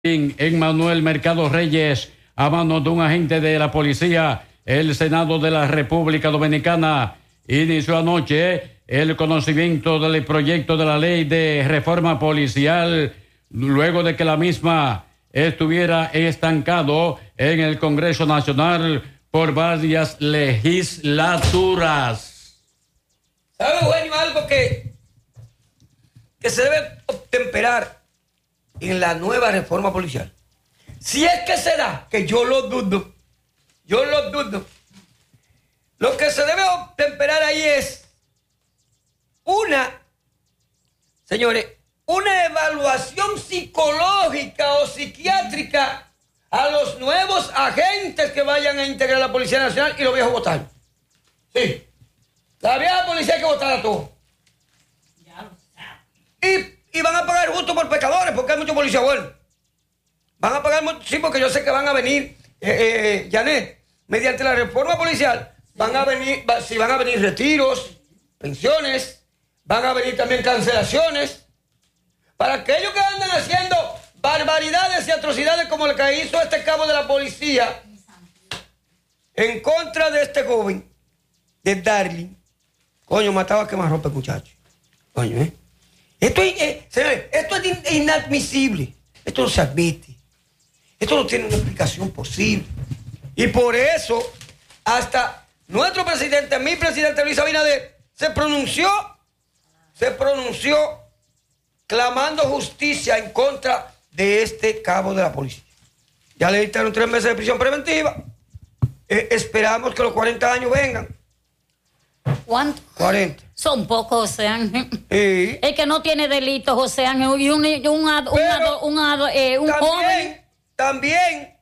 En Manuel Mercado Reyes, a manos de un agente de la policía, el Senado de la República Dominicana inició anoche el conocimiento del proyecto de la ley de reforma policial, luego de que la misma estuviera estancado en el Congreso Nacional por varias legislaturas. ¿Sabe, Eugenio, algo que se debe obtemperar en la nueva reforma policial? Si es que se da, que yo lo dudo, lo que se debe obtemperar ahí es señores, una evaluación psicológica o psiquiátrica a los nuevos agentes que vayan a integrar la Policía Nacional y los viejos votar. Sí, la vieja policía hay que votar a todos. Ya lo saben. Y van a pagar justo por pecadores, porque hay muchos policías buenos. Van a pagar, sí, porque yo sé que van a venir, Janet, mediante la reforma policial, van a venir retiros, pensiones, van a venir también cancelaciones, para aquellos que andan haciendo barbaridades y atrocidades como lo que hizo este cabo de la policía en contra de este joven, de Darling. Coño, mataba a quemarropa el muchacho. Coño, señores, esto es inadmisible. Esto no se admite. Esto no tiene una explicación posible. Y por eso, hasta nuestro presidente, mi presidente Luis Abinader, se pronunció clamando justicia en contra de este cabo de la policía. Ya le dictaron 3 meses de prisión preventiva. Esperamos que los 40 años vengan. ¿Cuánto? 40. Son pocos, José Ángel. Sí. El que no tiene delito, José Ángel, y un joven. También,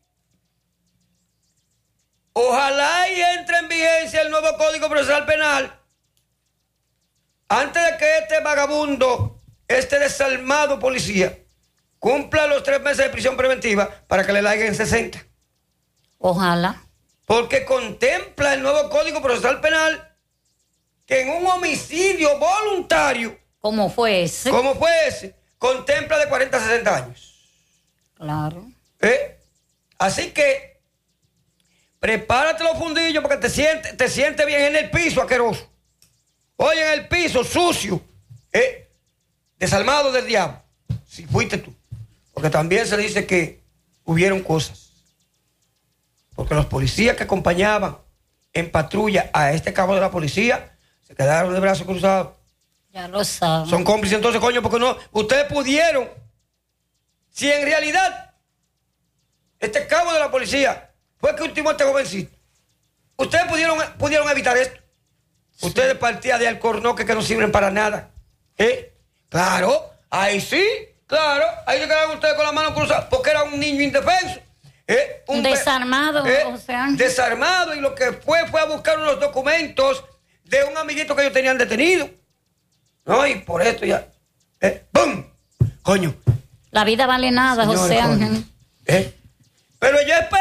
ojalá y entre en vigencia el nuevo Código Procesal Penal antes de que este vagabundo, este desalmado policía, cumpla los 3 meses de prisión preventiva para que le larguen 60. Ojalá. Porque contempla el nuevo Código Procesal Penal que en un homicidio voluntario, ¿Cómo fue ese? contempla de 40 a 60 años. Claro. Así que prepárate los fundillos porque te sientes bien en el piso, asqueroso. Oye, en el piso, sucio, desalmado del diablo, si fuiste tú. Porque también se dice que hubieron cosas. Porque los policías que acompañaban en patrulla a este cabo de la policía se quedaron de brazos cruzados. Ya lo saben. Son cómplices entonces, coño, porque no, ustedes pudieron, si en realidad este cabo de la policía fue que ultimó a este jovencito, ustedes pudieron evitar esto. Sí. Ustedes partían de alcornoques que no sirven para nada. Claro, ahí sí, claro, ahí se quedaron ustedes con las manos cruzadas porque era un niño indefenso. Desarmado, o sea. Desarmado, y lo que fue a buscar unos documentos de un amiguito que ellos tenían detenido. No, y por esto ya. ¡Bum! Coño. La vida vale nada, señores, José Ángel. Pero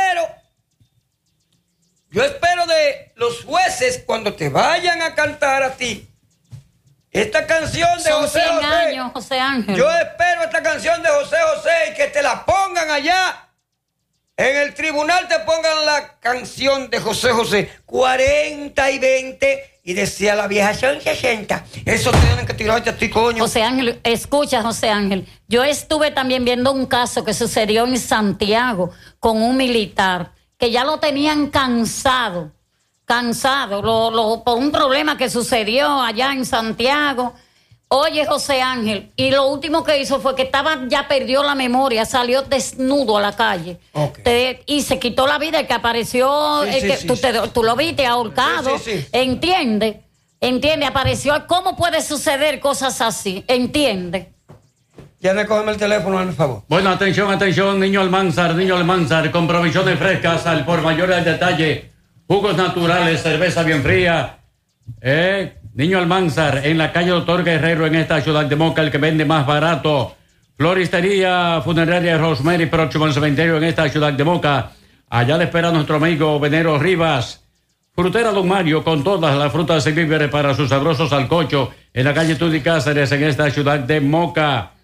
yo espero de los jueces cuando te vayan a cantar a ti esta canción de Son José 100 José. años, José Ángel. Yo espero esta canción de José José y que te la pongan allá. En el tribunal te pongan la canción de José José. 40 y 20. Y decía la vieja, son 60. Eso tienen que tirarte a ti, coño. José Ángel, escucha, José Ángel. Yo estuve también viendo un caso que sucedió en Santiago con un militar que ya lo tenían cansado por un problema que sucedió allá en Santiago. Oye, José Ángel, y lo último que hizo fue que ya perdió la memoria, salió desnudo a la calle. Okay. Y se quitó la vida, el que apareció, tú lo viste ahorcado, sí. ¿Entiende? Apareció. ¿Cómo puede suceder cosas así? ¿Entiende? Ya me cógeme el teléfono, por favor. Bueno, atención, Niño Almanzar, con provisiones frescas al por mayor al detalle, jugos naturales, cerveza bien fría, Niño Almanzar, en la calle Doctor Guerrero, en esta ciudad de Moca, el que vende más barato. Floristería Funeraria Rosemary, próximo al cementerio, en esta ciudad de Moca. Allá le espera nuestro amigo Venero Rivas. Frutera Don Mario, con todas las frutas y víveres para sus sabrosos sancochos, en la calle Tudy Cáceres, en esta ciudad de Moca.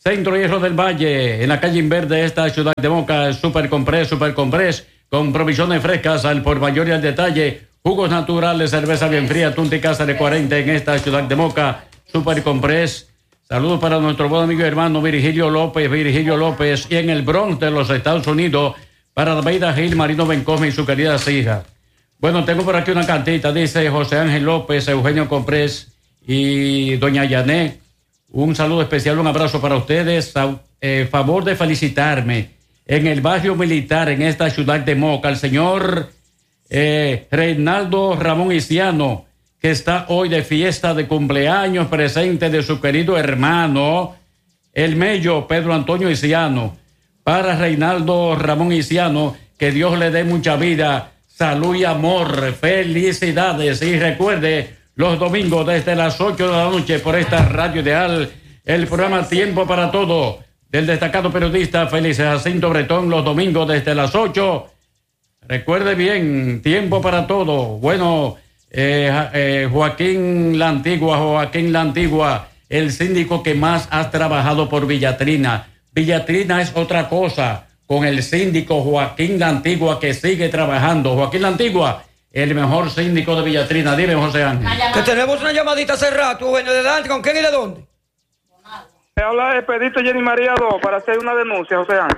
Centro Hierro del Valle, en la calle Inverde de esta ciudad de Moca, Super Comprés, con provisiones frescas al por mayor y al detalle, jugos naturales, cerveza bien fría, Tunti Casa de 40 en esta ciudad de Moca, Super Comprés. Saludos para nuestro buen amigo y hermano Virgilio López, y en el Bronx de los Estados Unidos, para David Gil, Marino Bencosme y su querida hija. Bueno, tengo por aquí una cartita, dice José Ángel López, Eugenio Comprés y doña Yané. Un saludo especial, un abrazo para ustedes. Favor de felicitarme en el barrio militar, en esta ciudad de Moca, al señor Reinaldo Ramón Isiano, que está hoy de fiesta de cumpleaños, presente de su querido hermano, el mello Pedro Antonio Isiano. Para Reinaldo Ramón Isiano, que Dios le dé mucha vida, salud y amor, felicidades. Y recuerde, los domingos desde las 8 de la noche por esta Radio Ideal, el programa Tiempo para Todo del destacado periodista Félix Jacinto Bretón, los domingos desde las 8. Recuerde bien, Tiempo para Todo. Bueno, Joaquín La Antigua, el síndico que más ha trabajado por Villatrina. Villatrina es otra cosa, con el síndico Joaquín La Antigua, que sigue trabajando. Joaquín La Antigua, el mejor síndico de Villatrina. Dime, José Ángel. Que tenemos una llamadita hace rato, bueno, ¿de dónde? ¿Con quién y de dónde? Me habla Expedito Jenny María 2 para hacer una denuncia, José Ángel.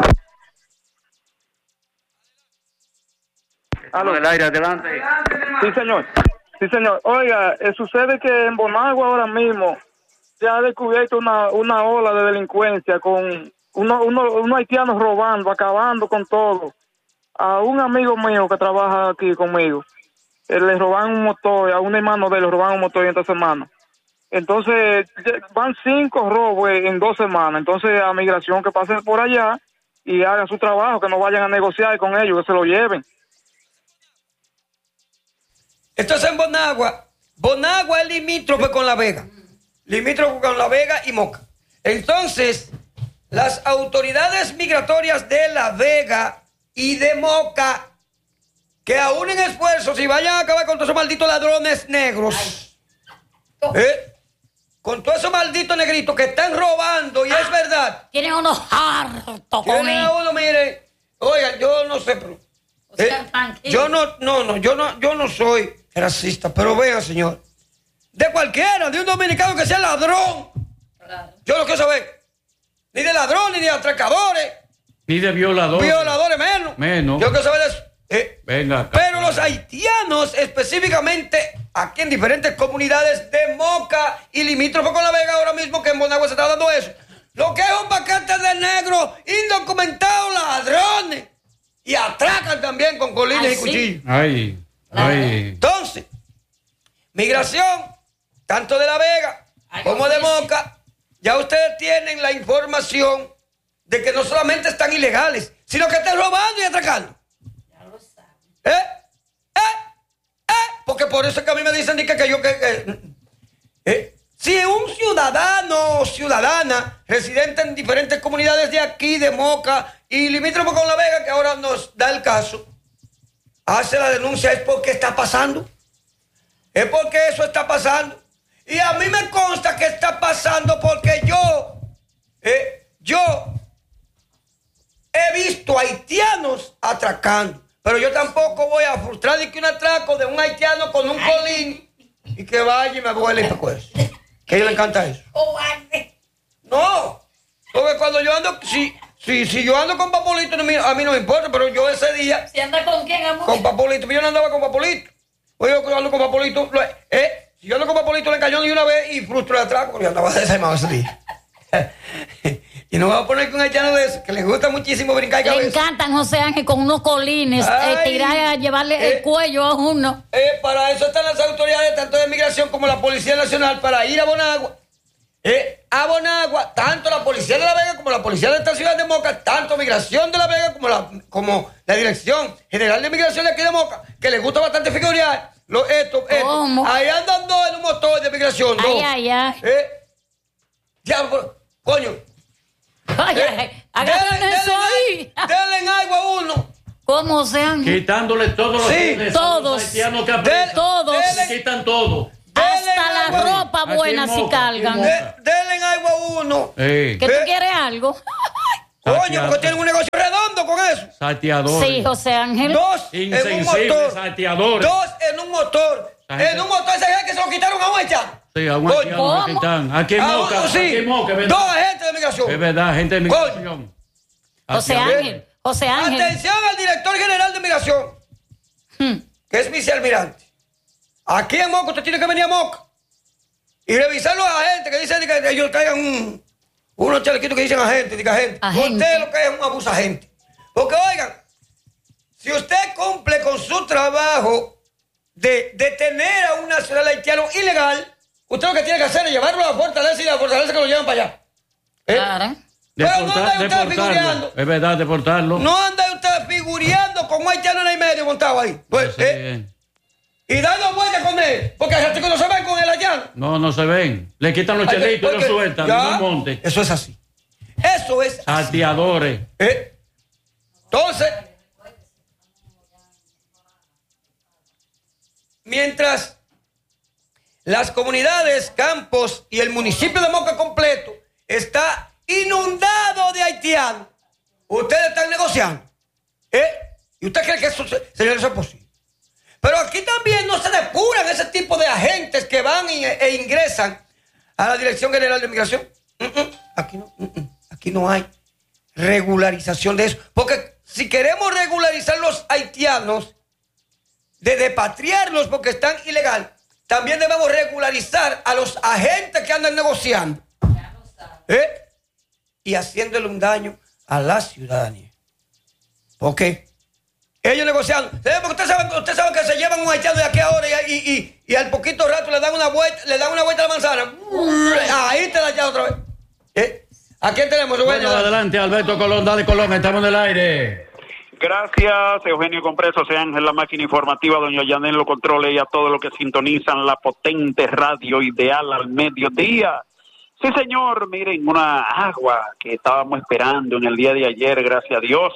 ¿Aló? El aire, adelante. Sí, señor. Sí, señor. Oiga, sucede que en Bonagua ahora mismo se ha descubierto una ola de delincuencia con unos haitianos robando, acabando con todo. A un amigo mío que trabaja aquí conmigo, le roban un motor, a un hermano de él le roban un motor en 2 semanas. Entonces, van 5 robos en 2 semanas. Entonces, a migración que pasen por allá y hagan su trabajo, que no vayan a negociar con ellos, que se lo lleven. Esto es en Bonagua. Bonagua es limítrofe con La Vega. Limítrofe con La Vega y Moca. Entonces, las autoridades migratorias de La Vega y de Moca, que aún en esfuerzos y vayan a acabar con todos esos malditos ladrones negros, con todos esos malditos negritos que están robando, y es verdad. Tienen unos hartos con Tienen a uno, mire, oiga, yo no sé, pero, yo no soy racista, pero vea, señor, de cualquiera, de un dominicano que sea ladrón, claro. Yo no quiero saber, ni de ladrones, ni de atracadores, ni de violadores. Violadores menos. Yo quiero saber eso. Venga acá. Pero los haitianos, específicamente aquí en diferentes comunidades de Moca y limítrofe con La Vega, ahora mismo que en Bonagua se está dando eso. Lo que es un paquete de negros indocumentados, ladrones. Y atracan también con colines y cuchillos. Ay. Entonces, migración, tanto de La Vega como de Moca, ya ustedes tienen la información de que no solamente están ilegales, sino que están robando y atracando. Ya lo saben. Porque por eso es que a mí me dicen si un ciudadano o ciudadana residente en diferentes comunidades de aquí, de Moca y limítrofe con La Vega, que ahora nos da el caso, hace la denuncia, es porque está pasando. Es porque eso está pasando. Y a mí me consta que está pasando porque yo he visto haitianos atracando, pero yo tampoco voy a frustrar de que un atraco de un haitiano con un colín y que vaya y me vuele y pues, que a ellos le encanta eso. No, porque cuando yo ando, si yo ando con Papolito, a mí no me importa, pero yo ese día... ¿Si anda con quién, amor? Con Papolito, pero yo no andaba con Papolito. Oye, yo ando con Papolito, si yo ando con Papolito, le engañó ni una vez y frustro el atraco, porque yo andaba desarmado ese día. Y nos vamos a poner con un haitiano de eso, que les gusta muchísimo brincar cabeza. Le encantan, José Ángel, con unos colines, tirar a llevarle el cuello a uno. Para eso están las autoridades, tanto de migración como la Policía Nacional, para ir a Bonagua. Tanto la Policía de La Vega como la Policía de esta ciudad de Moca, tanto Migración de La Vega como la Dirección General de Migración de aquí de Moca, que les gusta bastante figurear. Ahí andan 2 en un motor de migración. Coño. Agarren eso ahí. Denle agua a uno. ¿Cómo sean? Quitándole todos los todos. haitianos que aprietan. Todos. Quitan todo. Hasta la ropa Aquí buena en si Moca, cargan. aquí en Denle agua a uno. Sí. ¿Que tú quieres algo? Coño, porque tienen un negocio redondo con eso. Salteadores. Sí, José Ángel. Dos en un Insensibles motor. salteadores. Dos en un motor. Esa En un motor ese que se lo quitaron a Huecha. Sí, a un Coño. haitiano ¿Cómo? que quitan. Aquí en Moca. Sí. Aquí en Moca, es verdad. Dos agentes de migración. Es verdad, gente de migración. José Hacia- Ángel. José Ángel. Atención al director general de migración, que es vicealmirante. Aquí en Moca usted tiene que venir a Moca y revisar los agentes que dicen que ellos traigan unos chalequitos que dicen agente, diga agente. Agente. Usted lo que es un abusagente. Porque oigan, si usted cumple con su trabajo de detener a un nacional haitiano ilegal, usted lo que tiene que hacer es llevarlo a la fortaleza y a la fortaleza que lo llevan para allá. Claro. Pero no anda usted Deportarlo. figureando. Es verdad, deportarlo. No anda usted figureando con un haitiano en el medio montado ahí. Pues, Sí. y dando vueltas con él. Porque hay gente que no se ven con el haitiano. No se ven. Le quitan los chelitos y los sueltan. Ya, En un monte. Eso es así. Eso es así. Salteadores. Entonces, mientras las comunidades, campos y el municipio de Moca completo está inundado de haitianos, ustedes están negociando. ¿Y usted cree que eso señores, eso es posible? Pero aquí también no se depuran ese tipo de agentes que van e ingresan a la Dirección General de Migración. Aquí no. Aquí no hay regularización de eso. Porque si queremos regularizar los haitianos, de repatriarlos porque están ilegal, también debemos regularizar a los agentes que andan negociando. Y haciéndole un daño a la ciudadanía. ¿Por qué? Ellos negociando. Porque usted sabe que se llevan un haitiano de aquí ahora y al poquito rato le dan una vuelta a la manzana. Ahí te la echan otra vez. ¿A quién tenemos? Bueno, adelante, Alberto Colón. Dale, Colón, estamos en el aire. Gracias, Eugenio Compreso, José Ángel, la máquina informativa, doña Yanel, lo controle y a todos los que sintonizan la potente radio ideal al mediodía. Sí, señor, miren, una agua que estábamos esperando en el día de ayer, gracias a Dios,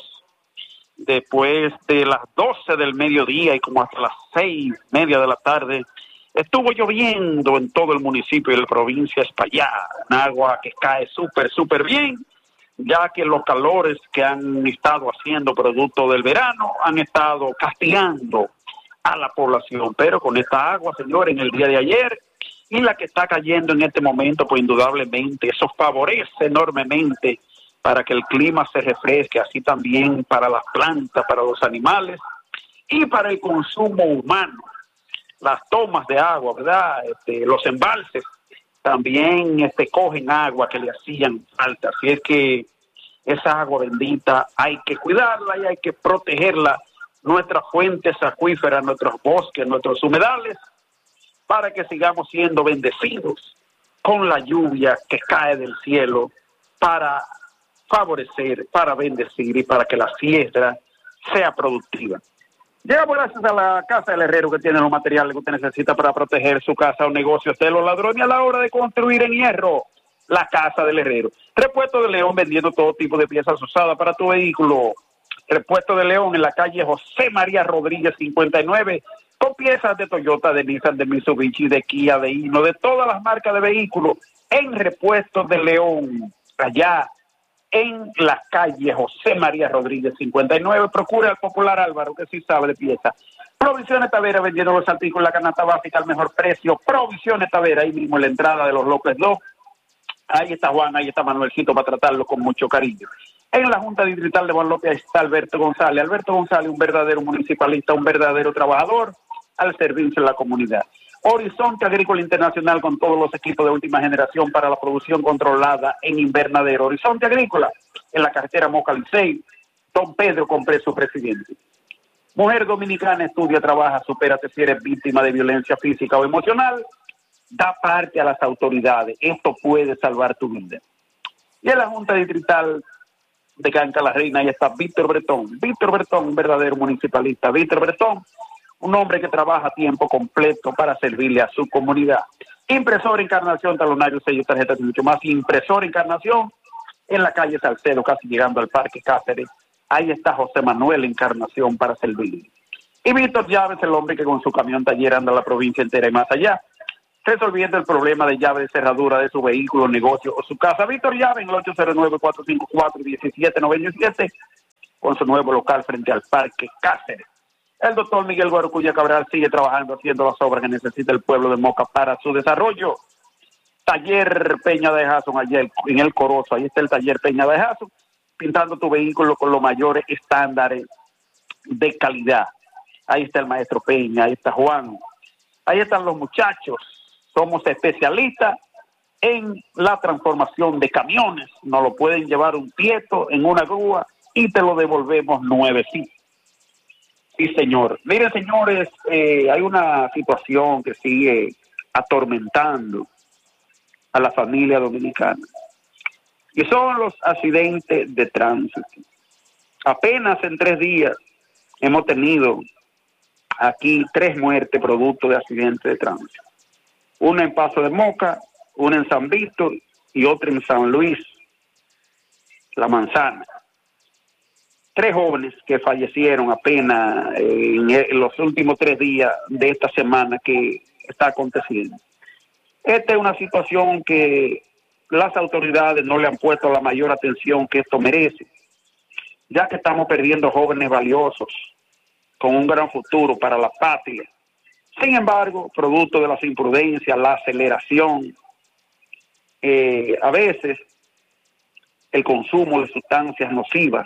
después de las 12 del mediodía y como hasta las 6:30 de la tarde, estuvo lloviendo en todo el municipio y la provincia de Espaillá, un agua que cae súper bien, ya que los calores que han estado haciendo producto del verano han estado castigando a la población, pero con esta agua, señor, en el día de ayer y la que está cayendo en este momento, pues indudablemente eso favorece enormemente para que el clima se refresque, así también para las plantas, para los animales y para el consumo humano. Las tomas de agua, ¿verdad? Los embalses también cogen agua que le hacían falta. Así es que esa agua bendita hay que cuidarla y hay que protegerla, nuestras fuentes acuíferas, nuestros bosques, nuestros humedales, para que sigamos siendo bendecidos con la lluvia que cae del cielo para favorecer, para bendecir y para que la siembra sea productiva. Llegamos gracias a la Casa del Herrero, que tiene los materiales que usted necesita para proteger su casa o negocio de los ladrones a la hora de construir en hierro. La Casa del Herrero. Repuesto de León, vendiendo todo tipo de piezas usadas para tu vehículo. Repuesto de León en la calle José María Rodríguez 59, con piezas de Toyota, de Nissan, de Mitsubishi, de Kia, de Hino, de todas las marcas de vehículos en Repuesto de León, allá en la calle José María Rodríguez 59. Procura al popular Álvaro, que sí sabe de piezas. Provisiones Tavera, vendiendo los artículos, la canasta básica al mejor precio. Provisiones Tavera, ahí mismo en la entrada de los López 2. Ahí está Juan, ahí está Manuelcito para tratarlo con mucho cariño. En la Junta Distrital de Juan López está Alberto González. Alberto González, un verdadero municipalista, un verdadero trabajador al servicio de la comunidad. Horizonte Agrícola Internacional, con todos los equipos de última generación para la producción controlada en invernadero. Horizonte Agrícola, en la carretera Moca Licey, Don Pedro Compreso, presidente. Mujer dominicana, estudia, trabaja, supérate si eres víctima de violencia física o emocional. Da parte a las autoridades. Esto puede salvar tu vida. Y en la Junta Distrital de Canca la Reina, ahí está Víctor Bretón. Víctor Bretón, un verdadero municipalista. Víctor Bretón, un hombre que trabaja a tiempo completo para servirle a su comunidad. Impresor Encarnación, talonario, sello, tarjetas y mucho más. Impresor Encarnación en la calle Salcedo, casi llegando al Parque Cáceres. Ahí está José Manuel Encarnación para servirle. Y Víctor Llaves, el hombre que con su camión taller anda la provincia entera y más allá. resolviendo el problema de llave de cerradura de su vehículo, negocio o su casa. Víctor Llave en el 809-454-1797 con su nuevo local frente al Parque Cáceres. El doctor Miguel Guarocuya Cabral sigue trabajando, haciendo las obras que necesita el pueblo de Moca para su desarrollo. Taller Peña de Jason, ayer en el Corozo, ahí está el taller Peña de Jason, pintando tu vehículo con los mayores estándares de calidad. Ahí está el maestro Peña, ahí está Juan, ahí están los muchachos. Somos especialistas en la transformación de camiones. Nos lo pueden llevar un tieto en una grúa y te lo devolvemos nuevecito. Sí, señor. Miren, señores, hay una situación que sigue atormentando a la familia dominicana, y son los accidentes de tránsito. Apenas en 3 días hemos tenido aquí 3 muertes producto de accidentes de tránsito. Una en Paso de Moca, una en San Víctor y otra en San Luis, La Manzana. 3 jóvenes que fallecieron apenas en los últimos 3 días de esta semana que está aconteciendo. Esta es una situación que las autoridades no le han puesto la mayor atención que esto merece, ya que estamos perdiendo jóvenes valiosos con un gran futuro para la patria. Sin embargo, producto de las imprudencias, la aceleración, a veces el consumo de sustancias nocivas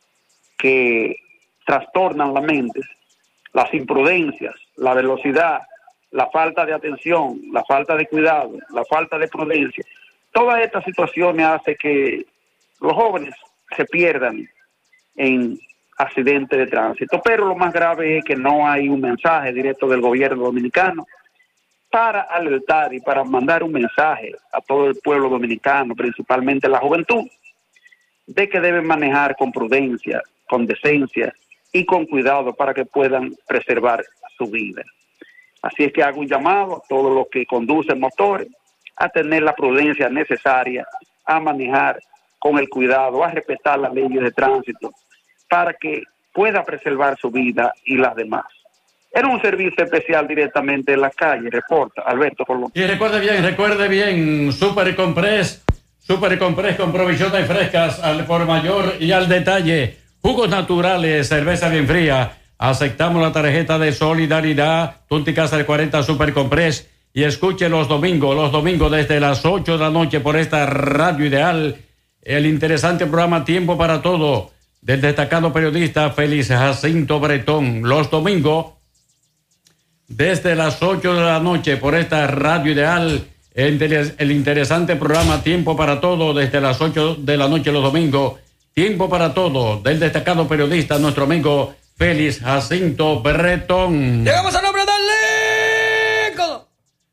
que trastornan la mente, las imprudencias, la velocidad, la falta de atención, la falta de cuidado, la falta de prudencia, todas estas situaciones hacen que los jóvenes se pierdan en accidentes de tránsito. Pero lo más grave es que no hay un mensaje directo del gobierno dominicano para alertar y para mandar un mensaje a todo el pueblo dominicano, principalmente la juventud, de que deben manejar con prudencia, con decencia y con cuidado para que puedan preservar su vida. Así es que hago un llamado a todos los que conducen motores a tener la prudencia necesaria, a manejar con el cuidado, a respetar las leyes de tránsito para que pueda preservar su vida y las demás. Era un servicio especial directamente en la calle, reporta Alberto Colón. Y recuerde bien, Super Compress con provisiones frescas al por mayor y al detalle. Jugos naturales, cerveza bien fría. Aceptamos la tarjeta de solidaridad. Tunti Casa de 40 Super Compress. Y escuche los domingos desde las 8 de la noche por esta Radio Ideal, el interesante programa Tiempo para Todo del destacado periodista Félix Jacinto Bretón. Los domingos desde las 8 de la noche por esta Radio Ideal, el interesante programa Tiempo para Todo desde las 8 de la noche los domingos. Tiempo para Todo del destacado periodista nuestro amigo Félix Jacinto Bretón. Llegamos al nombre del Lincoln,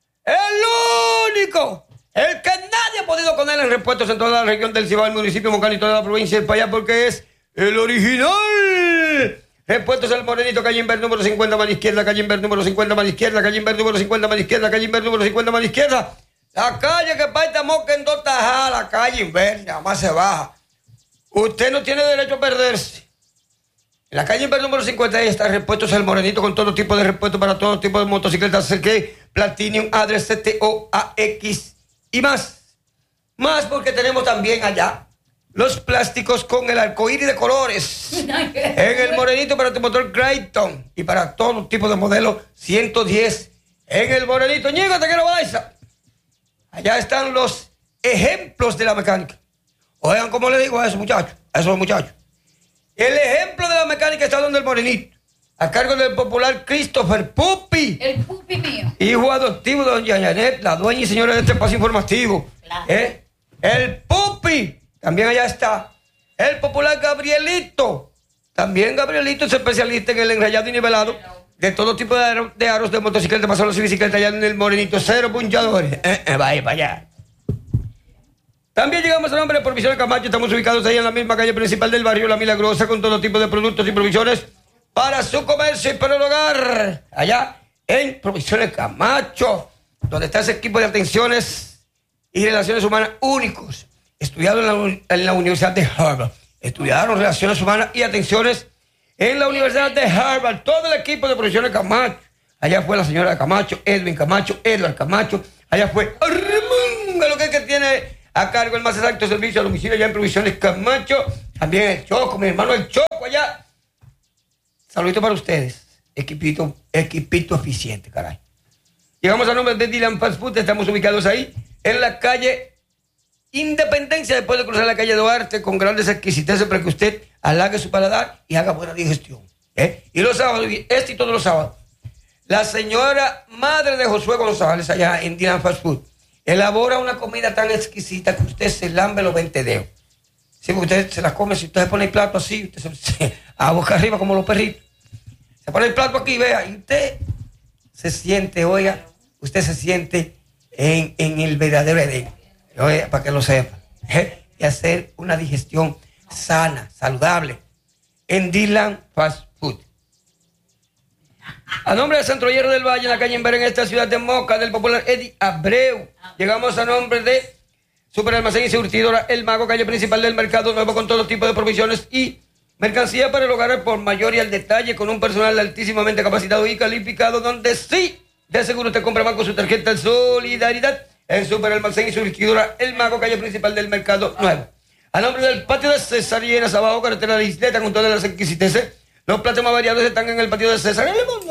el único, el que nadie ha podido con él en repuestos en toda la región del Cibao, el municipio Moncano y toda la provincia de Payá, porque es el original. Repuestos El Morenito, calle Inver número 50 mano izquierda, calle Inver número 50 mano izquierda, calle Inver número 50 mano izquierda, calle Inver número 50 mano izquierda. La calle que parte Moca en 2 tajadas, la calle Inver, nada más se baja. Usted no tiene derecho a perderse. En la calle Inver número 50 está Repuestos El Morenito, con todo tipo de repuestos para todo tipo de motocicletas, CK, Platinum, Adres, CTO, AX y más. Más porque tenemos también allá los plásticos con el arcoíris de colores. En El Morenito para tu motor Creighton y para todo tipo de modelo 110. En El Morenito, ñígate que no vaya. Allá están los ejemplos de la mecánica. Oigan cómo le digo a esos muchachos, El ejemplo de la mecánica está donde El Morenito, a cargo del popular Christopher Pupi. El Pupi mío. Hijo adoptivo de doña Janet, la dueña y señora de este espacio informativo. Claro. El Pupi. También allá está el popular Gabrielito. También Gabrielito es especialista en el enrayado y nivelado de todo tipo de aros de motocicleta, pasados y bicicleta allá en El Morenito. 0 punchadores. Vaya para allá. También llegamos al nombre de Provisiones Camacho. Estamos ubicados ahí en la misma calle principal del barrio La Milagrosa, con todo tipo de productos y provisiones para su comercio y para el hogar. Allá en Provisiones Camacho, donde está ese equipo de atenciones y relaciones humanas únicos, estudiado en la Universidad de Harvard. Estudiaron relaciones humanas y atenciones en la Universidad de Harvard. Todo el equipo de Provisiones Camacho. allá fue la señora Camacho, Edwin Camacho, Edward Camacho, allá fue Ramón, lo que tiene a cargo el más exacto servicio a domicilio allá en Provisiones Camacho, también el Choco, mi hermano el Choco allá. Saludito para ustedes, equipito eficiente, caray. Llegamos a nombre de Dylan Fast Food, estamos ubicados ahí, en la calle Independencia, después de cruzar la calle Duarte, con grandes exquisiteces para que usted halague su paladar y haga buena digestión. Y los sábados, y todos los sábados, la señora madre de Josué González, allá en Dylan Fast Food, elabora una comida tan exquisita que usted se lambe los 20 dedos. Sí, porque usted se la come, si usted se pone el plato así, usted a boca arriba como los perritos. Se pone el plato aquí, vea, y usted se siente, oiga, usted se siente en el verdadero Edén. Oiga, para que lo sepa. Y hacer una digestión sana, saludable, en Dylan Fast Food. A nombre de Centro Hierro del Valle, en la calle Inver, en esta ciudad de Moca, del popular Eddie Abreu. Llegamos a nombre de Super Almacén y Surtidora El Mago, calle principal del Mercado Nuevo, con todo tipo de provisiones y mercancía para el hogar por mayor y al detalle, con un personal altísimamente capacitado y calificado, donde sí, de seguro usted compra más con su tarjeta de Solidaridad en Super Almacén y Surtidora El Mago, calle principal del Mercado Nuevo. A nombre del patio de César y en abajo, carretera de la Isleta, con todas las exquisiteces. Los platos más variados están en el patio de César.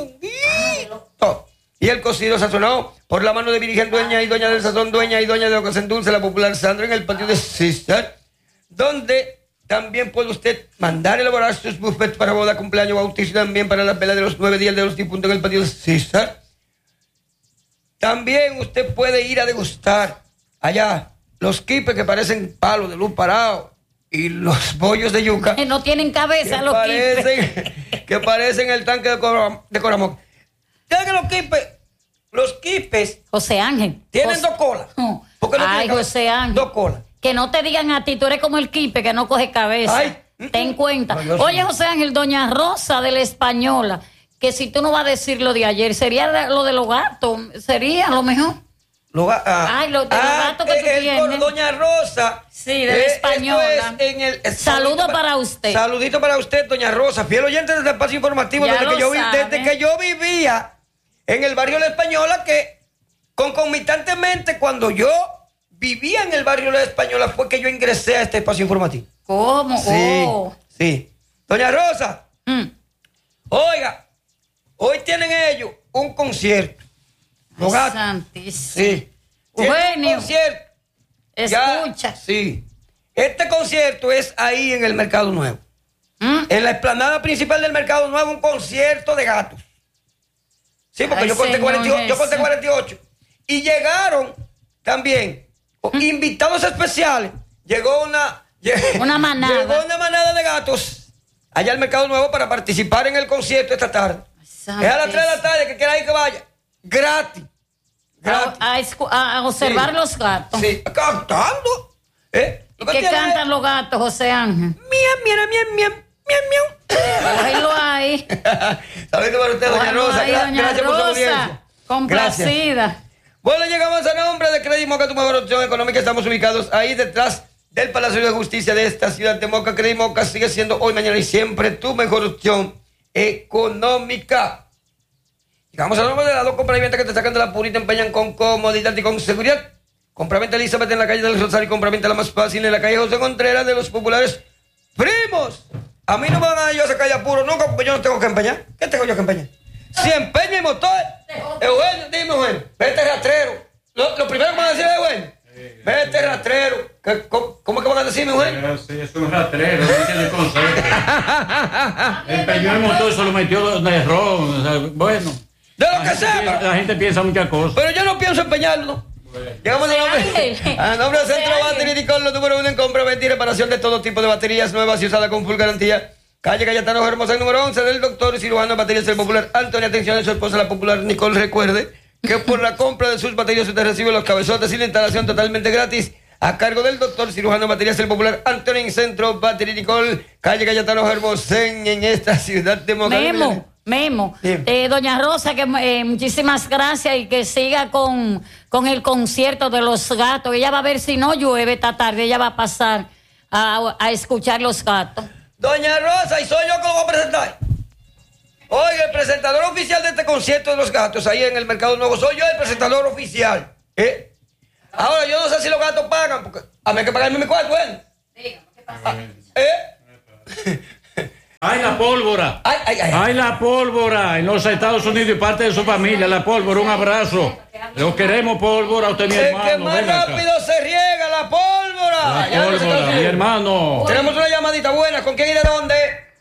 Y el cocido sazonado por la mano de Virgen, dueña y doña del sazón, dueña y doña de lo que hacen dulce, la popular Sandra, en el patio de César, donde también puede usted mandar elaborar sus buffets para boda, cumpleaños, bautizo, y también para las velas de los 9 días de los difuntos en el patio de César. También usted puede ir a degustar allá los quipes que parecen palos de luz parado y los bollos de yuca que no tienen cabeza, los quipes que parecen el tanque de Coramoc. ¿Saben que los quipes José Ángel tienen dos colas? ¿Por qué no tienen José Ángel, dos colas? Que no te digan a ti, tú eres como el quipe que no coge cabeza. Ten cuenta. Oye, José Ángel, doña Rosa de la Española, que si tú no vas a decir lo de ayer, sería lo de los gatos, sería lo mejor. Los gatos que tú tienes. Doña Rosa. Sí, de la Española. Saludo para usted. Saludito para usted, doña Rosa, fiel oyente del espacio informativo, desde que yo vivía en el barrio La Española, que concomitantemente cuando yo vivía en el barrio La Española fue que yo ingresé a este espacio informativo. ¿Cómo? Sí. Doña Rosa, oiga, hoy tienen ellos un concierto. Los gatos. Santísimo. Sí. Eugenio, un concierto. escucha. Sí. Este concierto es ahí en el Mercado Nuevo. En la explanada principal del Mercado Nuevo, un concierto de gatos. Sí, porque yo conté 48. Y llegaron también invitados especiales. Llegó una manada. Llegó una manada de gatos allá al Mercado Nuevo para participar en el concierto esta tarde. Es a las 3 de la tarde, que quiera ir que vaya. Gratis. A observar los gatos. Sí, cantando. ¿Qué cantan los gatos, José Ángel? Miau. Cógelo ahí. Saludos para usted, doña Rosa. Gracias por su audiencia. Complacida. Gracias. Bueno, llegamos a nombre de Credit Moca, tu mejor opción económica. Estamos ubicados ahí detrás del Palacio de Justicia de esta ciudad de Moca. Credit Moca sigue siendo hoy, mañana y siempre tu mejor opción económica. Llegamos a nombre de las dos compraventas que te sacan de la purita, empeñan con comodidad y con seguridad. Compraventa Elizabeth en la calle del Rosario y compraventa la más fácil en la calle José Contreras de los populares primos. A mí no me van a yo a sacar apuro nunca porque yo no tengo que empeñar. ¿Qué tengo yo que empeñar? Si empeño el motor, Eugenio, dime, Eugenio, vete rastrero. Lo primero que van a decir es Eugenio. Vete rastrero. ¿Cómo que van a decirme, Eugenio? Sí, es un rastrero, no tiene consejo. Empeñó el motor, se lo metió de error. O sea, bueno. De lo que sea. La gente piensa muchas cosas. Pero yo no pienso empeñarlo. Llegamos a nombre de Centro Battery Nicol, lo número 1 en compra, venta y reparación de todo tipo de baterías nuevas y usadas con full garantía. Calle Cayetano Hermosa, número 11 del doctor y cirujano de baterías del popular Antonio. Atención de su esposa, la popular Nicole. Recuerde que por la compra de sus baterías usted recibe los cabezotes y la instalación totalmente gratis a cargo del doctor cirujano de baterías del popular Antonio en Centro Battery Nicol, calle Cayetano Hermosa, en esta ciudad de Moca. Memo, doña Rosa, que muchísimas gracias y que siga con el concierto de los gatos. Ella va a ver si no llueve esta tarde, ella va a pasar a escuchar los gatos. Doña Rosa, y soy yo que lo voy a presentar. Oiga, el presentador oficial de este concierto de los gatos, ahí en el Mercado Nuevo, soy yo el presentador oficial. Ahora, yo no sé si los gatos pagan, porque a mí hay que pagarme mi cuarto, ¿eh? Dígame, ¿qué pasa? ¡Ay, la pólvora! ¡Ay, la pólvora! En los Estados Unidos y parte de su familia, la pólvora, un abrazo. Lo queremos, pólvora, usted mi hermano. Es que más rápido se riega la pólvora. La pólvora, mi hermano. Tenemos una llamadita buena, ¿con quién y de dónde?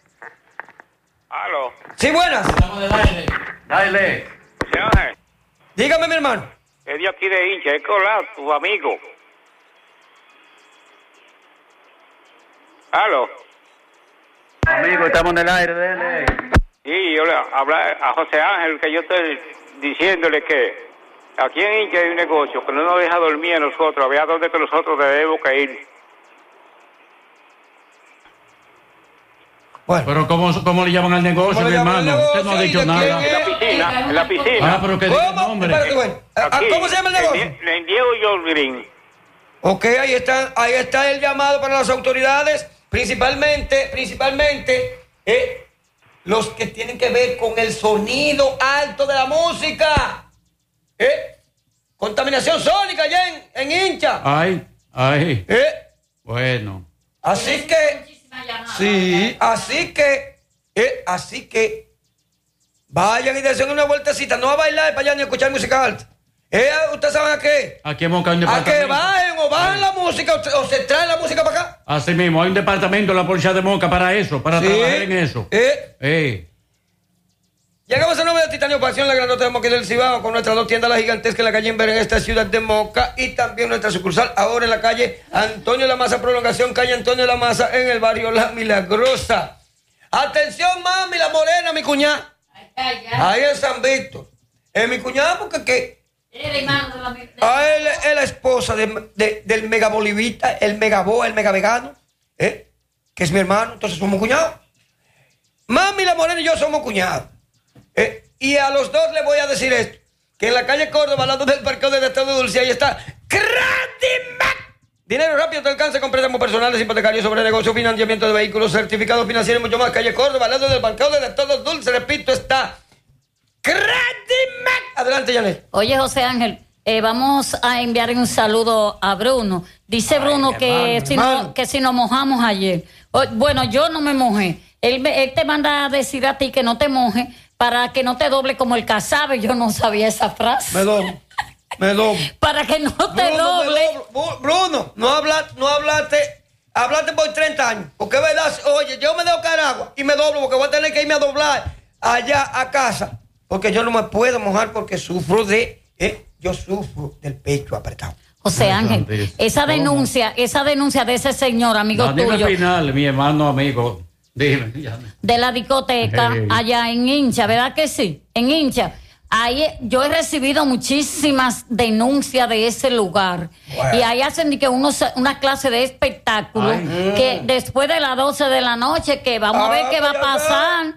Aló. Sí, buenas. Estamos de baile. Dale. José Ángel, Dígame, mi hermano. es de aquí de hincha, es Colado, tu amigo. Aló. Amigo, estamos en el aire, dele. Sí, yo le hablé a José Ángel, que yo estoy diciéndole que aquí en hincha hay un negocio que no nos deja dormir a nosotros, a ver dónde que nosotros debemos que ir. Bueno. Pero ¿cómo le llaman al negocio, ¿Cómo mi le llaman al hermano? Usted negocio? no ha ¿Y dicho de quién nada. es? En la piscina. Ah, pero que diga el ¿Cómo? nombre. Espérate, bueno. Aquí, ¿Cómo se llama el negocio? En Diego John Green. Ok, ahí está el llamado para las autoridades, principalmente, los que tienen que ver con el sonido alto de la música. Contaminación sónica allá en hincha. Ay. Bueno. Así que, sí, así que, vayan y den una vueltecita, no a bailar para allá ni a escuchar música alta. ¿Ustedes saben a qué? Aquí en Moca hay un A que departamento. bajen o bajen la música o se traen la música para acá. Así mismo, hay un departamento de la policía de Moca para eso, para trabajar en eso. Llegamos al nombre de Titanio Pasión, la granota de Moca y del Cibao, con nuestras dos tiendas, la gigantesca en la calle Inver, en esta ciudad de Moca, y también nuestra sucursal ahora en la calle Antonio La Maza, prolongación calle Antonio La Maza, en el barrio La Milagrosa. Atención, mami, la morena, mi cuñada. Ahí en San Víctor. Mi cuñada, porque que él es la esposa del mega bolivita, el mega boa, el mega vegano, que es mi hermano, entonces somos cuñados. Mami, la morena y yo somos cuñados. Y a los dos les voy a decir esto, que en la calle Córdoba, al lado del parqueo de Estado Dulce, ahí está Cradimac. Dinero rápido te alcanza con préstamos personales, hipotecarios, sobre negocio, financiamiento de vehículos, certificados financieros y mucho más. Calle Córdoba, al lado del parqueo de Estado Dulce, repito, está Cradimac. Adelante, Janet. Oye, José Ángel, vamos a enviar un saludo a Bruno. Dice Bruno que si nos mojamos ayer. Bueno, yo no me mojé. Él te manda a decir a ti que no te mojes para que no te doble como el casabe. Yo no sabía esa frase. Me doblo. Para que no te doble. Bruno, no hablaste por 30 años. Porque es verdad, oye, yo me dejo caer agua y me doblo porque voy a tener que irme a doblar allá a casa. Porque yo no me puedo mojar porque sufro yo sufro del pecho apretado. José Ángel, esa denuncia de ese señor, amigo tuyo. Dime al final, mi hermano amigo. Dime. De la discoteca allá en Hincha, ¿verdad que sí? En Hincha. Ahí yo he recibido muchísimas denuncias de ese lugar. Bueno. Y ahí hacen que una clase de espectáculo que después de las 12 de la noche, que vamos a ver qué va a pasar.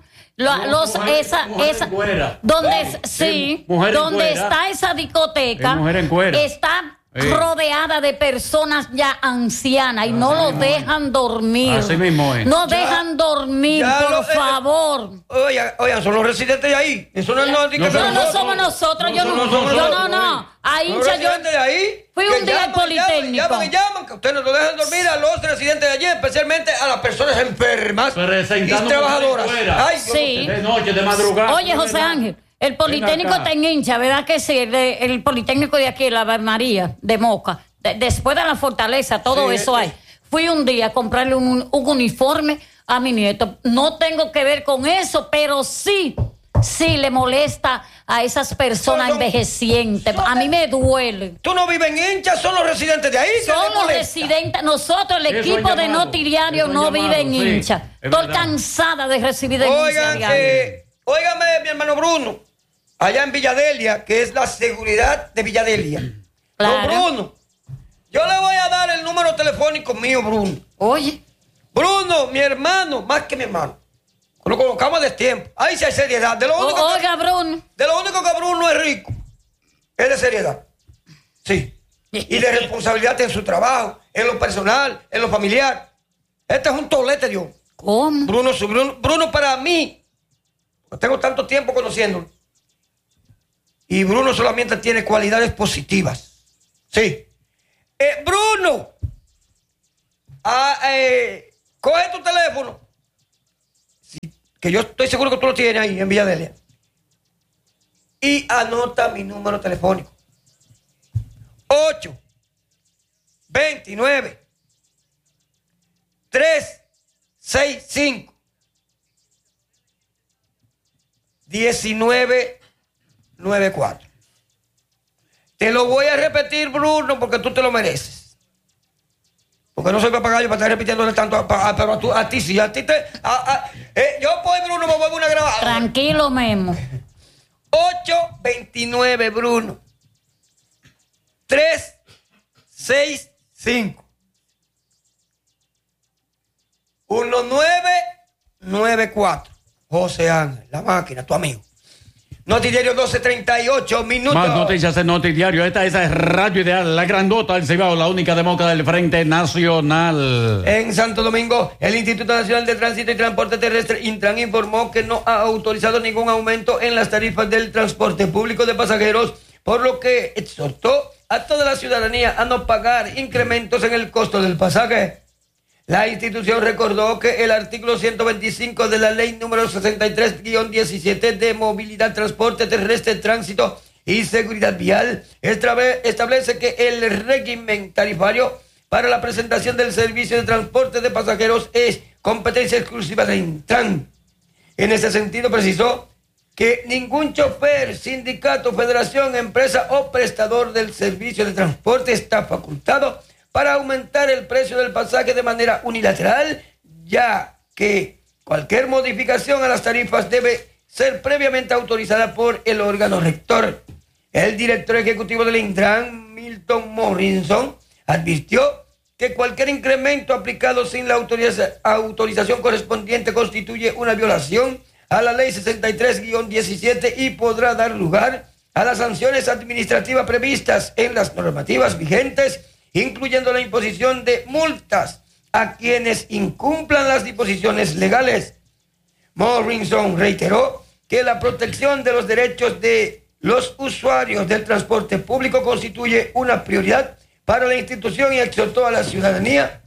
Donde está esa discoteca, está rodeada de personas ya ancianas y no lo dejan dormir. Así mismo es. No dejan dormir, por favor. Oigan, son los residentes de ahí. Eso no somos nosotros. Yo no. Ahí hincha yo. De ahí, fui un día al Politécnico. Llaman, que ustedes no lo dejan dormir a los residentes de allí, especialmente a las personas enfermas y trabajadoras. Sí. De noche, de madrugada. Oye, José Ángel. El Politécnico está en Hincha, ¿verdad que sí? El Politécnico de aquí, la María, de Moca. Después de la Fortaleza, todo eso hay. Fui un día a comprarle un uniforme a mi nieto. No tengo que ver con eso, pero sí le molesta a esas personas envejecientes. A mí me duele. ¿Tú no vives en Hincha? ¿Son los residentes de ahí? Son los residentes. Nosotros, el equipo de Noti Diario, no vive en Hincha. Estoy cansada de recibir denuncias diarias. Óigame, mi hermano Bruno. Allá en Villadelia, que es la seguridad de Villadelia. Claro. Bruno, yo le voy a dar el número telefónico mío, Bruno. Oye. Bruno, mi hermano, más que mi hermano. Lo colocamos de tiempo. Ahí sí hay seriedad. Oiga, Bruno. De lo único que Bruno es rico, es de seriedad. Sí. Y de responsabilidad en su trabajo, en lo personal, en lo familiar. Este es un tolete, Dios. ¿Cómo? Bruno para mí. No tengo tanto tiempo conociéndolo. Y Bruno solamente tiene cualidades positivas. Sí. Bruno, coge tu teléfono. Sí, que yo estoy seguro que tú lo tienes ahí en Villadelia. Y anota mi número telefónico. 829 365 1994. Te lo voy a repetir, Bruno, porque tú te lo mereces. Porque no soy papagayo para estar repitiéndole tanto, pero a ti sí, a ti te... yo pues, Bruno, me vuelvo una grabada. Tranquilo, Memo. 829, Bruno. 365 1994. José Ángel, la máquina, tu amigo. Notidiario 12:38 minutos. Más noticias en Notidiario. Esta es Radio Ideal, la grandota del Cibao, la única demócrata del Frente Nacional. En Santo Domingo, el Instituto Nacional de Tránsito y Transporte Terrestre, Intran, informó que no ha autorizado ningún aumento en las tarifas del transporte público de pasajeros, por lo que exhortó a toda la ciudadanía a no pagar incrementos en el costo del pasaje. La institución recordó que el artículo 125 de la ley número 63-17 de movilidad, transporte terrestre, tránsito y seguridad vial establece que el régimen tarifario para la presentación del servicio de transporte de pasajeros es competencia exclusiva de Intran. En ese sentido precisó que ningún chofer, sindicato, federación, empresa o prestador del servicio de transporte está facultado para aumentar el precio del pasaje de manera unilateral, ya que cualquier modificación a las tarifas debe ser previamente autorizada por el órgano rector. El director ejecutivo del Intran, Milton Morrison, advirtió que cualquier incremento aplicado sin la autorización correspondiente constituye una violación a la ley 63-17 y podrá dar lugar a las sanciones administrativas previstas en las normativas vigentes, incluyendo la imposición de multas a quienes incumplan las disposiciones legales. Morrison reiteró que la protección de los derechos de los usuarios del transporte público constituye una prioridad para la institución y exhortó a la ciudadanía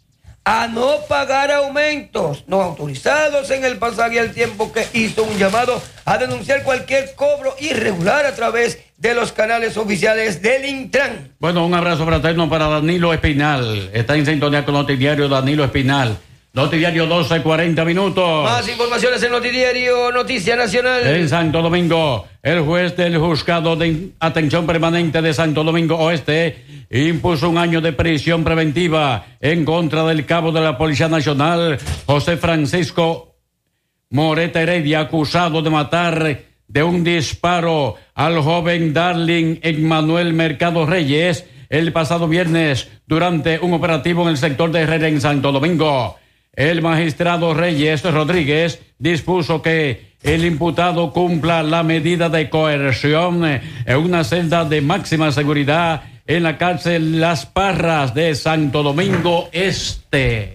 a no pagar aumentos no autorizados en el pasaje, al tiempo que hizo un llamado a denunciar cualquier cobro irregular a través de los canales oficiales del Intran. Bueno, un abrazo fraterno para Danilo Espinal. Está en sintonía con Notidiario Danilo Espinal. Notidiario 12:40 minutos. Más informaciones en Notidiario Noticia Nacional. En Santo Domingo, el juez del Juzgado de Atención Permanente de Santo Domingo Oeste impuso 1 año de prisión preventiva en contra del cabo de la Policía Nacional, José Francisco Moreta Heredia, acusado de matar de un disparo al joven Darling Emmanuel Mercado Reyes el pasado viernes durante un operativo en el sector de Herrera en Santo Domingo. El magistrado Reyes Rodríguez dispuso que el imputado cumpla la medida de coerción en una celda de máxima seguridad en la cárcel Las Parras de Santo Domingo Este.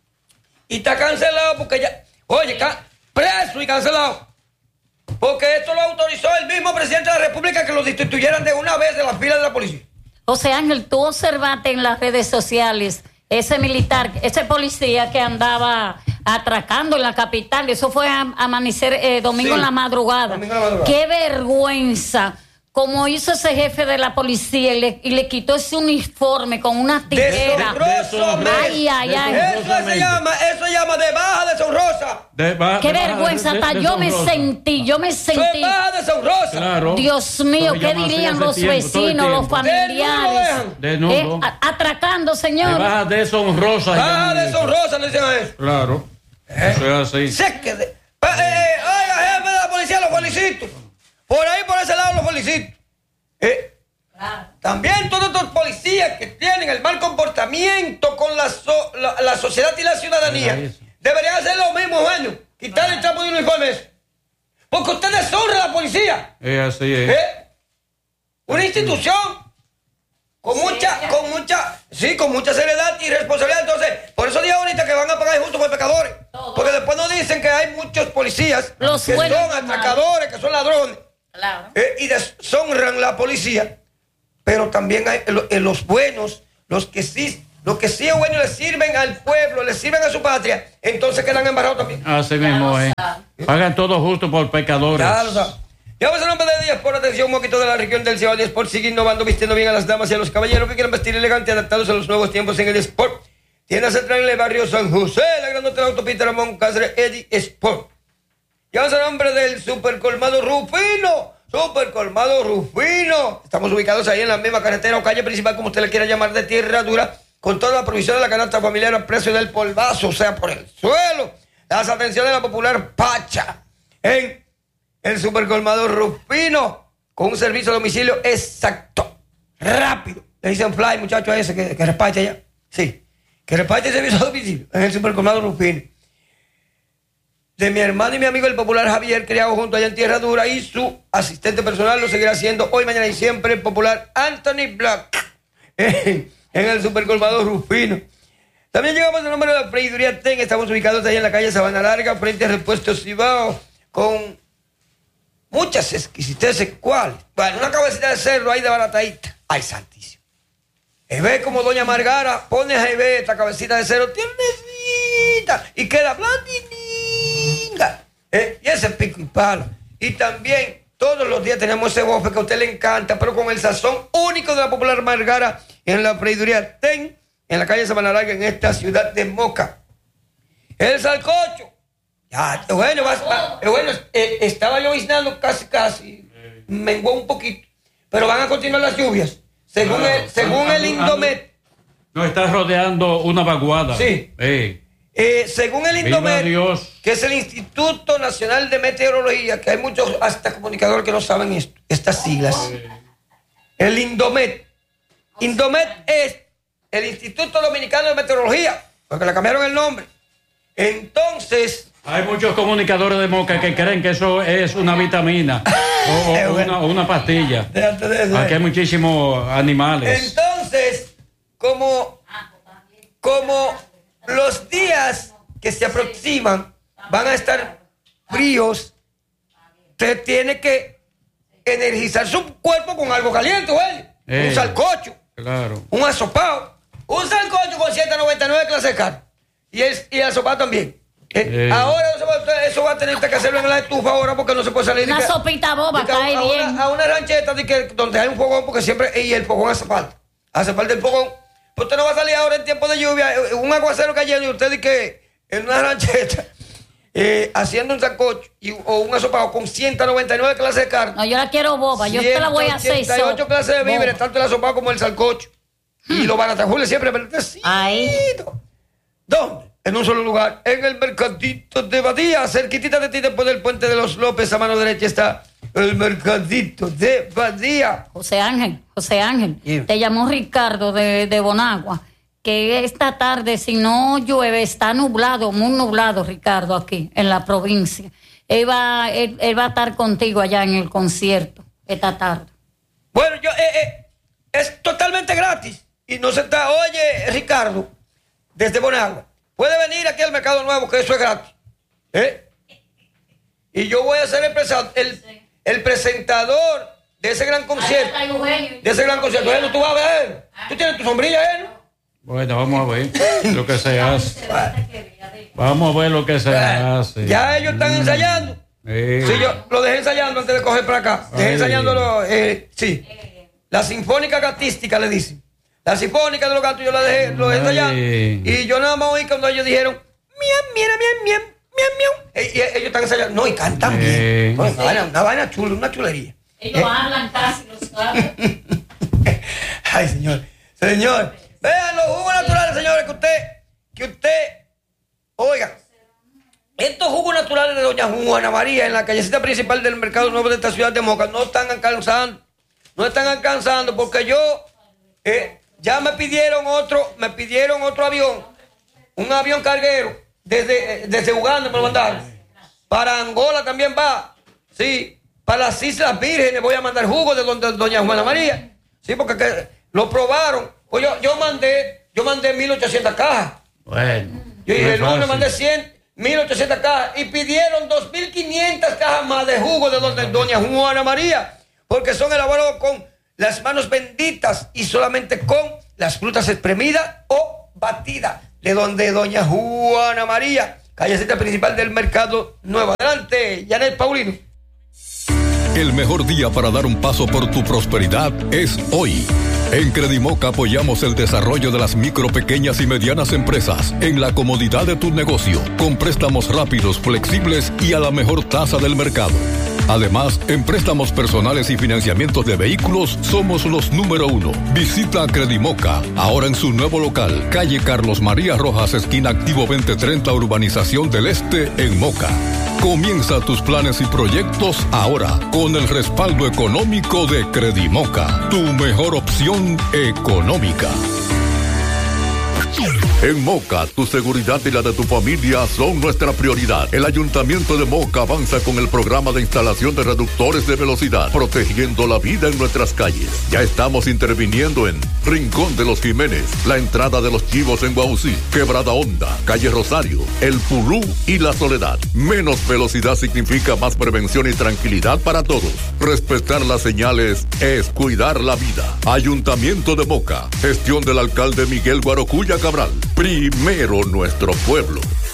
Y está cancelado porque ya... Oye, preso y cancelado. Porque esto lo autorizó el mismo presidente de la República, que lo destituyeran de una vez de la fila de la policía. José Ángel, tú observaste en las redes sociales ese militar, ese policía que andaba atracando en la capital. Eso fue a amanecer domingo en la madrugada. Qué vergüenza. Como hizo ese jefe de la policía y le quitó ese uniforme con una tijera. Ay, ay, ay. Eso se llama de baja deshonrosa. Qué vergüenza, hasta yo me sentí. Eso es baja deshonrosa. Claro. Dios mío, ¿qué dirían los vecinos, los familiares? Atracando, señor. De baja deshonrosa. Baja deshonrosa, le dicen a eso. Claro. Eso es así. Sé que oiga, jefe de la policía, los felicito. Por ahí, por ese lado, los felicito. También todos estos policías que tienen el mal comportamiento con la sociedad y la ciudadanía deberían hacer lo mismo, Eugenio. Quitar el trapo de uniformes. Porque usted deshonra a la policía. Así es. Una institución con mucha seriedad y responsabilidad. Entonces, por eso dije ahorita que van a pagar justo por pecadores. Porque después nos dicen que hay muchos policías que son atracadores, que son ladrones. Claro. Y deshonran la policía. Pero también hay los buenos, los que sí es bueno, le sirven al pueblo, le sirven a su patria, entonces quedan embarrados también. Así mismo, Pagan todo justo por pecadores. Ya lo saben. Ya vamos a nombre de Díaz por atención, un poquito de la región del Cibao. Díaz por sigue innovando, vistiendo bien a las damas y a los caballeros que quieran vestir elegante, adaptados a los nuevos tiempos en el Sport. Tienda central en el barrio San José, la gran de la autopista Ramón Cáceres, Eddie Sport. Ya vamos a nombre del Super Colmado Rufino. Super Colmado Rufino. Estamos ubicados ahí en la misma carretera o calle principal, como usted le quiera llamar, de Tierra Dura, con toda la provisión de la canasta familiar a precio del polvazo, o sea, por el suelo. Las atenciones de la popular Pacha en el Super Colmado Rufino, con un servicio a domicilio exacto, rápido. Le dicen fly, muchacho, a ese que reparte allá. Sí, que reparte el servicio a domicilio en el Super Colmado Rufino. De mi hermano y mi amigo el popular Javier, criado junto allá en Tierra Dura, y su asistente personal lo seguirá haciendo hoy, mañana y siempre el popular Anthony Black en el Super Colmado Rufino. También llegamos al número de la Freiduría Ten. Estamos ubicados ahí en la calle Sabana Larga, frente a Repuestos Cibao, con muchas exquisiteces. ¿Cuáles? Bueno, una cabecita de cerdo ahí de baratadita. Ay, santísimo. Ve como doña Margara pone a ve esta cabecita de cerdo tiernecita y queda blandinga. Y ese pico y palo. Y también todos los días tenemos ese bofe que a usted le encanta, pero con el sazón único de la popular Margara en la Freiduría Ten, en la calle Sabana Larga, en esta ciudad de Moca. El sancocho. Ya, bueno, estaba lloviznando casi, menguó un poquito, pero van a continuar las lluvias, según el Indomet. Nos está rodeando una vaguada. Sí. Según el Indomet, que es el Instituto Nacional de Meteorología, que hay muchos hasta comunicadores que no saben estas siglas. El Indomet. Indomet es el Instituto Dominicano de Meteorología, porque le cambiaron el nombre. Entonces, hay muchos comunicadores de Moca que creen que eso es una vitamina o una pastilla. Aquí hay muchísimos animales. Entonces, como los días que se aproximan van a estar fríos, usted tiene que energizar su cuerpo con algo caliente, güey. Un sancocho. Claro. Un asopado. Un sancocho con 7.99 clase de carne. Y el asopado también. Ahora eso va a tener que hacerlo en la estufa ahora, porque no se puede salir. Una sopita boba, cae bien. A una rancheta donde hay un fogón, porque siempre. Y el fogón hace falta. Hace falta el fogón. Pues usted no va a salir ahora en tiempo de lluvia, un aguacero cayendo, y usted dice que en una rancheta haciendo un sancocho o un asopado con 199 clases de carne. No, yo la quiero boba, yo te la voy a hacer. 188 clases de víveres, tanto el asopado como el sancocho. Y los baratajules siempre verdecito. ¿Dónde? En un solo lugar, en el mercadito de Badía, cerquitita de ti, después del puente de los López, a mano derecha está el mercadito de Badía. José Ángel, te llamó Ricardo de Bonagua, que esta tarde, si no llueve, está nublado, muy nublado, Ricardo, aquí en la provincia. Él va a estar contigo allá en el concierto esta tarde. Bueno, es totalmente gratis y no se está. Oye, Ricardo, desde Bonagua, puede venir aquí al Mercado Nuevo, que eso es gratis. Y yo voy a ser el presentador de ese gran concierto. Bueno, tú vas a ver. Tú tienes tu sombrilla, ¿no? Bueno, vamos a ver lo que se hace. Vamos a ver lo que se hace. Ya ellos están ensayando. Sí, yo lo dejé ensayando antes de coger para acá. Dejé ensayándolo, sí. La sinfónica gatística le dicen. La sinfónica de los gatos yo lo dejé ensayando. Y yo nada más oí cuando ellos dijeron, miau. Y ellos están ensayando. No, y cantan bien. Una vaina chula, una chulería. Ellos hablan casi, los saben. Ay, señor. Vean los jugos naturales, señores, que usted, oiga, estos jugos naturales de doña Juana María en la callecita principal del Mercado Nuevo de esta ciudad de Moca no están alcanzando porque yo, ya me pidieron otro avión, un avión carguero, desde Uganda me lo mandaron, para Angola también va, sí, para las Islas Vírgenes voy a mandar jugos de doña Juana María, sí, porque Lo probaron. Pues yo mandé 1.800 cajas. Bueno. Yo dije, el lunes mandé 1.800 cajas y pidieron 2.500 cajas más de jugo de doña Juana María, porque son elaborados con las manos benditas y solamente con las frutas espremidas o batidas de donde doña Juana María, callecita principal del Mercado Nuevo. Adelante, Janet Paulino. El mejor día para dar un paso por tu prosperidad es hoy. En Credimoca apoyamos el desarrollo de las micro, pequeñas y medianas empresas en la comodidad de tu negocio, con préstamos rápidos, flexibles y a la mejor tasa del mercado. Además, en préstamos personales y financiamientos de vehículos, somos los número 1. Visita Credimoca, ahora en su nuevo local, calle Carlos María Rojas, esquina Activo 2030, Urbanización del Este, en Moca. Comienza tus planes y proyectos ahora, con el respaldo económico de Credimoca, tu mejor opción económica. En Moca, tu seguridad y la de tu familia son nuestra prioridad. El Ayuntamiento de Moca avanza con el programa de instalación de reductores de velocidad, protegiendo la vida en nuestras calles. Ya estamos interviniendo en Rincón de los Jiménez, la entrada de los Chivos en Guausí, Quebrada Honda, Calle Rosario, El Pulú y La Soledad. Menos velocidad significa más prevención y tranquilidad para todos. Respetar las señales es cuidar la vida. Ayuntamiento de Moca, gestión del alcalde Miguel Guarocuya Cabral. Primero nuestro pueblo.